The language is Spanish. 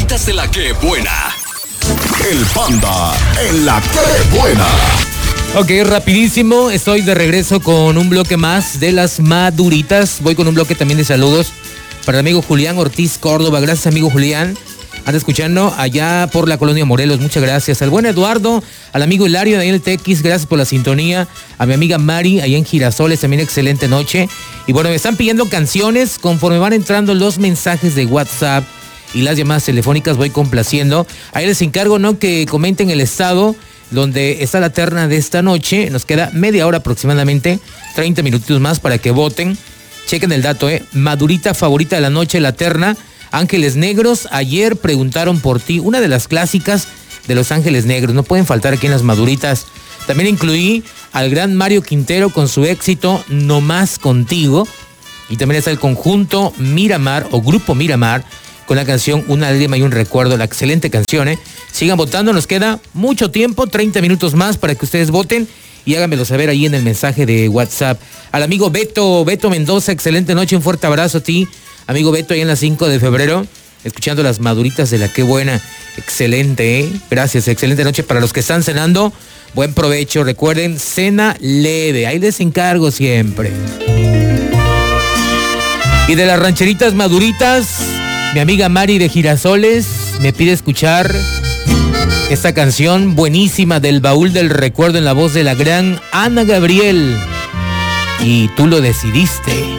maduritas de la que buena. El Panda en la que buena. Ok, rapidísimo, estoy de regreso con un bloque más de las maduritas. Voy con un bloque también de saludos para el amigo Julián Ortiz Córdoba. Gracias, amigo Julián. Anda escuchando allá por la colonia Morelos. Muchas gracias. Al buen Eduardo, al amigo Hilario, Daniel Tequis, gracias por la sintonía. A mi amiga Mari, allá en Girasoles, también excelente noche. Y bueno, me están pidiendo canciones conforme van entrando los mensajes de WhatsApp y las llamadas telefónicas. Voy complaciendo. Ahí les encargo, ¿no?, que comenten el estado donde está la terna de esta noche. Nos queda media hora aproximadamente, 30 minutitos más para que voten. Chequen el dato, Madurita favorita de la noche, la terna. Ángeles Negros, ayer preguntaron por ti, una de las clásicas de Los Ángeles Negros, no pueden faltar aquí en las maduritas. También incluí al gran Mario Quintero con su éxito No Más Contigo, y también está el conjunto Miramar o Grupo Miramar con la canción Una lágrima y un recuerdo, la excelente canción, Sigan votando, nos queda mucho tiempo, 30 minutos más para que ustedes voten y háganmelo saber ahí en el mensaje de WhatsApp. Al amigo Beto Mendoza, excelente noche, un fuerte abrazo a ti. Amigo Beto, ahí en la 5 de febrero, escuchando las maduritas de la que buena. Excelente, Gracias, excelente noche para los que están cenando. Buen provecho, recuerden, cena leve, ahí les encargo siempre. Y de las rancheritas maduritas, mi amiga Mari de Girasoles me pide escuchar esta canción buenísima del Baúl del Recuerdo en la voz de la gran Ana Gabriel. Y tú lo decidiste.